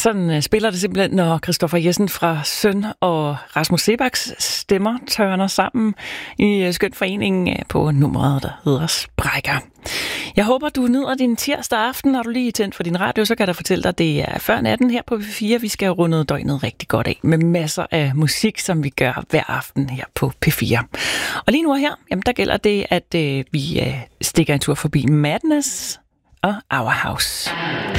Sådan spiller det simpelthen, når Christoffer Jessen fra Søn og Rasmus Sebaks stemmer tørner sammen i skøn forening på nummeret, der hedder Sprækker. Jeg håber, du nyder din tirsdag aften. Har du lige tændt for din radio, så kan jeg fortælle dig, at det er før natten her på P4. Vi skal runde døgnet rigtig godt af med masser af musik, som vi gør hver aften her på P4. Og lige nu her, jamen, der gælder det, at vi stikker en tur forbi Madness og Our House.